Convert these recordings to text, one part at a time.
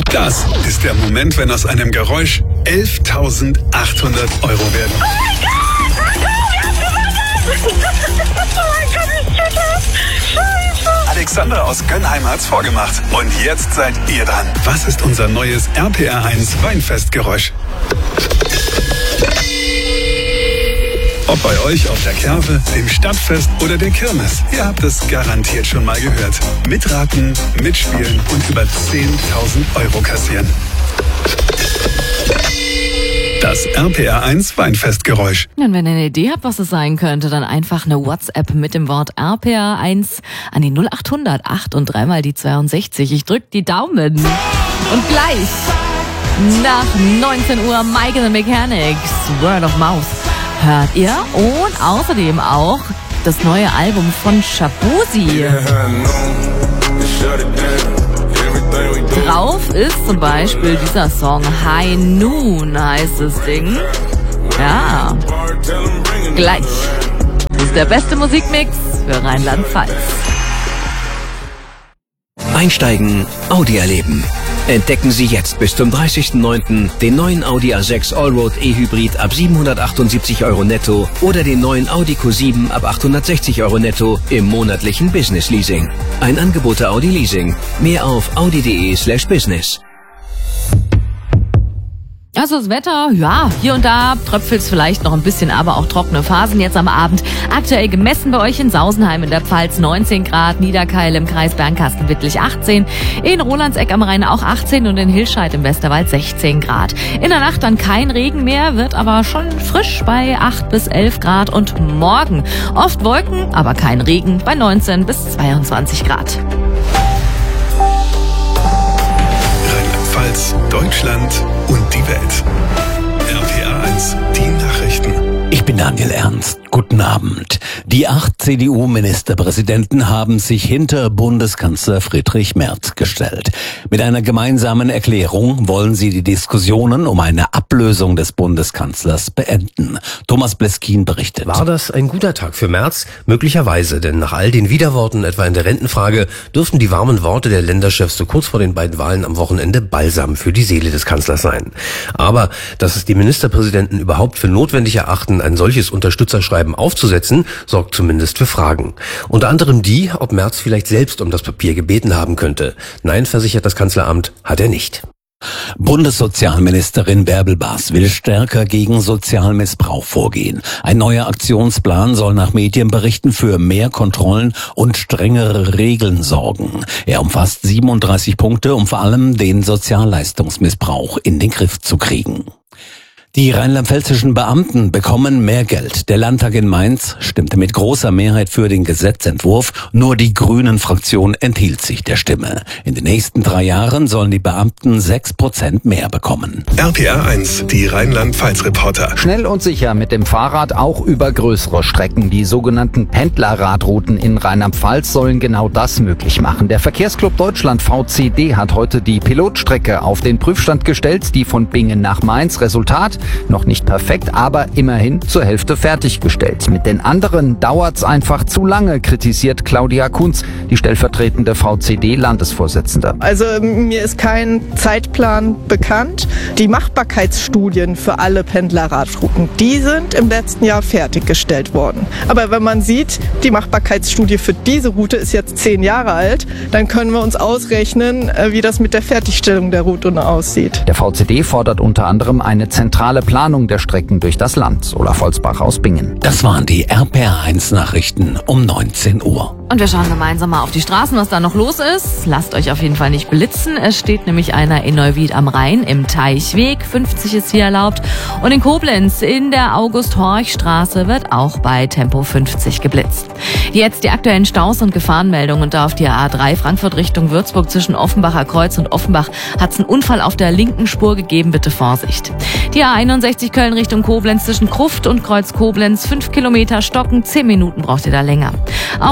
Das ist der Moment, wenn aus einem Geräusch 11.800 Euro werden. Oh mein Gott! Oh mein Gott, ich check das! Scheiße! Alexander aus Gönnheim hat's vorgemacht. Und jetzt seid ihr dran. Was ist unser neues RPR1 Weinfestgeräusch? Ob bei euch auf der Kerwe, dem Stadtfest oder der Kirmes, ihr habt es garantiert schon mal gehört. Mitraten, mitspielen und über 10.000 Euro kassieren. Das RPR1 Weinfestgeräusch. Und wenn ihr eine Idee habt, was es sein könnte, dann einfach eine WhatsApp mit dem Wort RPR1 an die 0800 8 und 3 mal die 62. Ich drück die Daumen. Und gleich nach 19 Uhr Mike and the Mechanics, Word of Mouth, hört ihr. Und außerdem auch das neue Album von Shaboozey. Drauf ist zum Beispiel dieser Song High Noon, heißt das Ding. Ja, gleich. Das ist der beste Musikmix für Rheinland-Pfalz. Einsteigen, Audi erleben. Entdecken Sie jetzt bis zum 30.09. den neuen Audi A6 Allroad E-Hybrid ab 778 Euro netto oder den neuen Audi Q7 ab 860 Euro netto im monatlichen Business Leasing. Ein Angebot der Audi Leasing. Mehr auf audi.de/business. Also das Wetter, ja, hier und da tröpfelt es vielleicht noch ein bisschen, aber auch trockene Phasen jetzt am Abend. Aktuell gemessen bei euch in Sausenheim in der Pfalz 19 Grad, Niederkeil im Kreis Bernkastel-Wittlich 18, in Rolandseck am Rhein auch 18 und in Hilscheid im Westerwald 16 Grad. In der Nacht dann kein Regen mehr, wird aber schon frisch bei 8 bis 11 Grad und morgen oft Wolken, aber kein Regen bei 19 bis 22 Grad. Rheinland-Pfalz, Deutschland und die Welt. RPR1, die Nachrichten. Ich bin Daniel Ernst. Guten Abend. Die 8 CDU-Ministerpräsidenten haben sich hinter Bundeskanzler Friedrich Merz gestellt. Mit einer gemeinsamen Erklärung wollen sie die Diskussionen um eine Ablösung des Bundeskanzlers beenden. Thomas Bleskin berichtet. War das ein guter Tag für Merz? Möglicherweise, denn nach all den Widerworten, etwa in der Rentenfrage, dürften die warmen Worte der Länderchefs so kurz vor den beiden Wahlen am Wochenende Balsam für die Seele des Kanzlers sein. Aber, dass es die Ministerpräsidenten überhaupt für notwendig erachten, ein solches Unterstützerschreiben aufzusetzen, sorgt zumindest für Fragen. Unter anderem die, ob Merz vielleicht selbst um das Papier gebeten haben könnte. Nein, versichert das Kanzleramt, hat er nicht. Bundessozialministerin Bärbel Baas will stärker gegen Sozialmissbrauch vorgehen. Ein neuer Aktionsplan soll nach Medienberichten für mehr Kontrollen und strengere Regeln sorgen. Er umfasst 37 Punkte, um vor allem den Sozialleistungsmissbrauch in den Griff zu kriegen. Die rheinland-pfälzischen Beamten bekommen mehr Geld. Der Landtag in Mainz stimmte mit großer Mehrheit für den Gesetzentwurf. Nur die Grünen-Fraktion enthielt sich der Stimme. In den nächsten 3 Jahren sollen die Beamten 6% mehr bekommen. RPR1, die Rheinland-Pfalz-Reporter. Schnell und sicher mit dem Fahrrad auch über größere Strecken. Die sogenannten Pendlerradrouten in Rheinland-Pfalz sollen genau das möglich machen. Der Verkehrsclub Deutschland VCD hat heute die Pilotstrecke auf den Prüfstand gestellt, die von Bingen nach Mainz. Resultat: noch nicht perfekt, aber immerhin zur Hälfte fertiggestellt. Mit den anderen dauert's einfach zu lange, kritisiert Claudia Kunz, die stellvertretende VCD-Landesvorsitzende. Also mir ist kein Zeitplan bekannt. Die Machbarkeitsstudien für alle Pendlerradrouten, die sind im letzten Jahr fertiggestellt worden. Aber wenn man sieht, die Machbarkeitsstudie für diese Route ist jetzt 10 Jahre alt, dann können wir uns ausrechnen, wie das mit der Fertigstellung der Route aussieht. Der VCD fordert unter anderem eine zentrale Planung der Strecken durch das Land. Olaf Holzbach aus Bingen. Das waren die RPR1-Nachrichten um 19 Uhr. Und wir schauen gemeinsam mal auf die Straßen, was da noch los ist. Lasst euch auf jeden Fall nicht blitzen. Es steht nämlich einer in Neuwied am Rhein im Teichweg. 50 ist hier erlaubt. Und in Koblenz in der August-Horch-Straße wird auch bei Tempo 50 geblitzt. Jetzt die aktuellen Staus und Gefahrenmeldungen. Und da auf der A3 Frankfurt Richtung Würzburg zwischen Offenbacher Kreuz und Offenbach hat es einen Unfall auf der linken Spur gegeben. Bitte Vorsicht. Die A61 Köln Richtung Koblenz zwischen Kruft und Kreuz Koblenz. 5 Kilometer stocken. 10 Minuten braucht ihr da länger. Auf die B4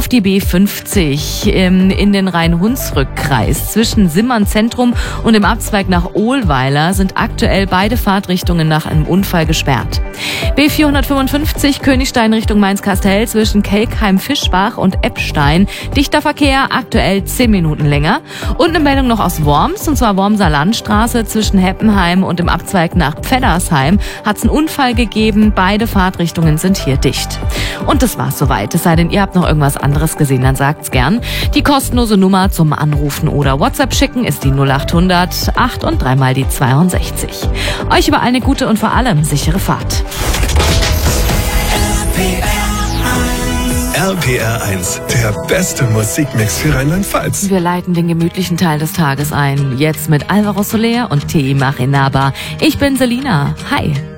A50 in den Rhein-Hunsrück-Kreis zwischen Simmern Zentrum und dem Abzweig nach Ohlweiler sind aktuell beide Fahrtrichtungen nach einem Unfall gesperrt. B455 Königstein Richtung Mainz-Kastel zwischen Kelkheim-Fischbach und Eppstein. Dichter Verkehr, aktuell 10 Minuten länger. Und eine Meldung noch aus Worms, und zwar Wormser Landstraße zwischen Heppenheim und dem Abzweig nach Pfeddersheim hat es einen Unfall gegeben. Beide Fahrtrichtungen sind hier dicht. Und das war's soweit. Es sei denn, ihr habt noch irgendwas anderes gesehen, dann sagt's gern. Die kostenlose Nummer zum Anrufen oder WhatsApp schicken ist die 0800 8 und 3 mal die 62. Euch über eine gute und vor allem sichere Fahrt. RPR 1, der beste Musikmix für Rheinland-Pfalz. Wir leiten den gemütlichen Teil des Tages ein. Jetzt mit Alvaro Soler und T. Machinaba. Ich bin Selina. Hi.